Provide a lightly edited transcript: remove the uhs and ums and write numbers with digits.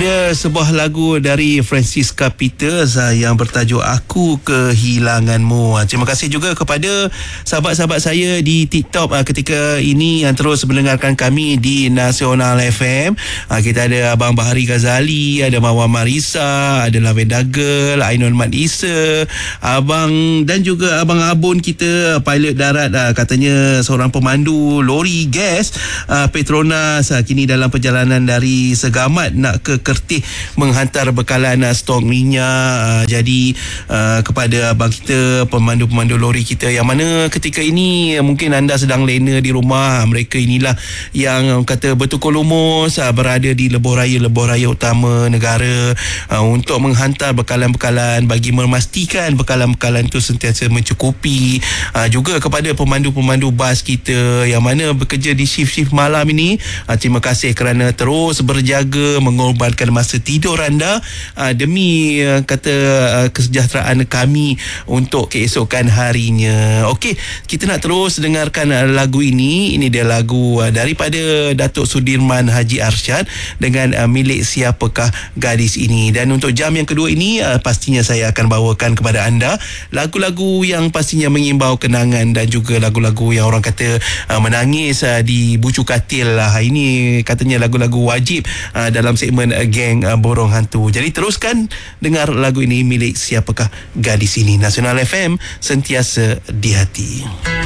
dia sebuah lagu dari Francisca Peters yang bertajuk Aku Kehilanganmu. Terima kasih juga kepada sahabat-sahabat saya di TikTok ketika ini yang terus mendengarkan kami di Nasional FM. Kita ada Abang Bahari Ghazali, ada Mawar Marisa, ada Lavenda Girl, Ainul Mat Isa, Abang dan juga Abang Abun kita, pilot darat, katanya seorang pemandu lori gas Petronas, kini dalam perjalanan dari Segamat nak ke Kertih menghantar bekalan stok minyak. Jadi kepada abang kita, pemandu-pemandu lori kita yang mana ketika ini mungkin anda sedang lena di rumah, mereka inilah yang kata bertukar lumus berada di lebuh raya utama negara untuk menghantar bekalan-bekalan bagi memastikan bekalan-bekalan itu sentiasa mencukupi. Juga kepada pemandu-pemandu bas kita yang mana bekerja di shift-shift malam ini, terima kasih kerana terus berjaga mengorbankan masa tidur anda demi kesejahteraan kami untuk keesokan harinya. Okey, kita nak terus dengarkan lagu ini. Ini dia lagu daripada Datuk Sudirman Haji Arsyad dengan Milik Siapakah Gadis Ini. Dan untuk jam yang kedua ini pastinya saya akan bawakan kepada anda lagu-lagu yang pastinya mengimbau kenangan dan juga lagu-lagu yang orang kata menangis di bucu katil lah. Ini katanya lagu-lagu wajib dalam segmen Geng Borong Hantu. Jadi teruskan dengar lagu ini, Milik Siapakah Gadis Ini. Nasional FM, sentiasa di hati.